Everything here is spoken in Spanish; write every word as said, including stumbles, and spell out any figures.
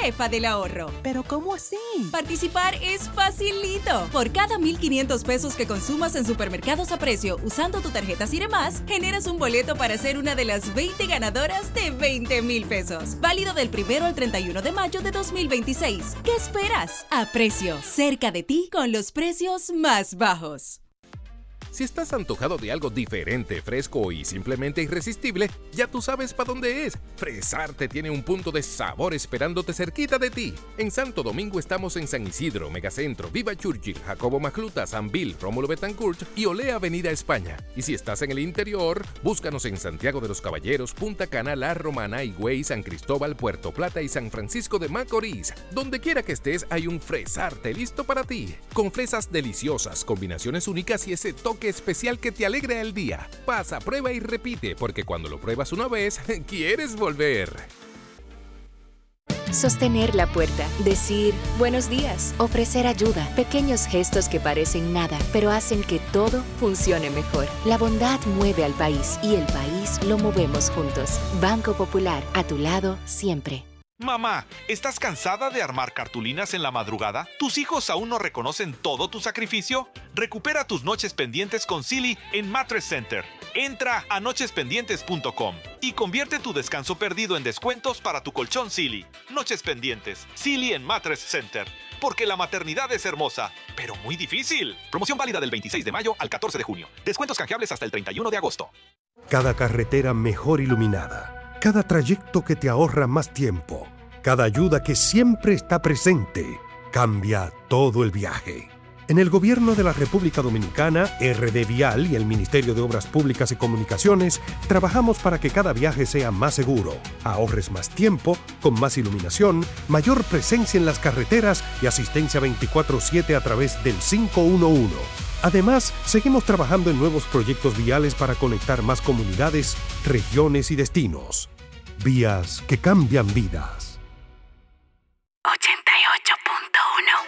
jefa del ahorro. ¿Pero cómo así? Participar es facilito. Por cada mil quinientos pesos que consumas en Supermercados Aprecio usando tu tarjeta Ciremás, generas un boleto para ser una de las veinte ganadoras de veinte mil pesos. Válido del primero al treinta y uno de mayo de dos mil veintiséis. ¿Qué esperas? Aprecio, cerca de ti con los precios más bajos. Si estás antojado de algo diferente, fresco y simplemente irresistible, ya tú sabes para dónde es. Fresarte tiene un punto de sabor esperándote cerquita de ti. En Santo Domingo estamos en San Isidro, Megacentro, Viva Churchill, Jacobo Macluta, San Bill, Rómulo Betancourt y Olea Avenida España. Y si estás en el interior, búscanos en Santiago de los Caballeros, Punta Cana, La Romana, Higüey, San Cristóbal, Puerto Plata y San Francisco de Macorís. Donde quiera que estés, hay un Fresarte listo para ti. Con fresas deliciosas, combinaciones únicas y ese toque especial que te alegra el día. Pasa, prueba y repite, porque cuando lo pruebas una vez, quieres volver. Sostener la puerta, decir buenos días, ofrecer ayuda, pequeños gestos que parecen nada, pero hacen que todo funcione mejor. La bondad mueve al país y el país lo movemos juntos. Banco Popular, a tu lado siempre. Mamá, ¿estás cansada de armar cartulinas en la madrugada? ¿Tus hijos aún no reconocen todo tu sacrificio? Recupera tus noches pendientes con Silly en Mattress Center. Entra a noches pendientes punto com y convierte tu descanso perdido en descuentos para tu colchón Silly. Noches pendientes, Silly en Mattress Center. Porque la maternidad es hermosa, pero muy difícil. Promoción válida del veintiséis de mayo al catorce de junio. Descuentos canjeables hasta el treinta y uno de agosto. Cada carretera mejor iluminada. Cada trayecto que te ahorra más tiempo, cada ayuda que siempre está presente, cambia todo el viaje. En el Gobierno de la República Dominicana, R D Vial y el Ministerio de Obras Públicas y Comunicaciones trabajamos para que cada viaje sea más seguro, ahorres más tiempo, con más iluminación, mayor presencia en las carreteras y asistencia veinticuatro siete a través del cinco uno uno. Además, seguimos trabajando en nuevos proyectos viales para conectar más comunidades, regiones y destinos. Vías que cambian vidas.